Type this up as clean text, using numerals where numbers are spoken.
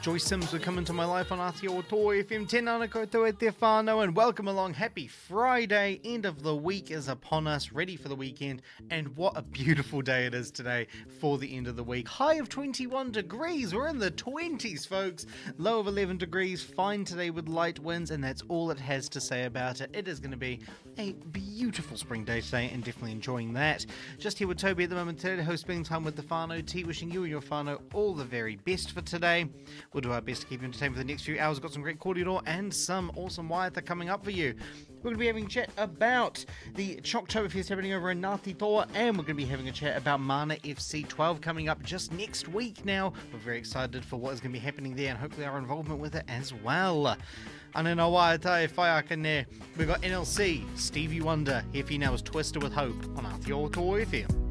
Joyce Sims will come into my life on Aotearoa FM. Tēnā koutou e te whānau, and welcome along. Happy Friday. End of the week is upon us, ready for the weekend, and what a beautiful day it is today for the end of the week. High of 21 degrees. We're in the 20s, folks. Low of 11 degrees. Fine today with light winds, and that's all it has to say about it. It is going to be a beautiful spring day today, and definitely enjoying that. Just here with Toby at the moment today to host Spending Time with the whānau. T, wishing you and your whānau all the very best for today. We'll do our best to keep you entertained for the next few hours. We've got some great kōrero and some awesome waiata coming up for you. We're going to be having a chat about the Choktoberfest happening over in Ngāti Toa, and we're going to be having a chat about Mana FC 12 coming up just next week now. We're very excited for what is going to be happening there and hopefully our involvement with it as well. Ana ngā waiata e whai aka ne. We've got NLC, Stevie Wonder, Here For You Now is Twister with Hope on Aotearoa FM.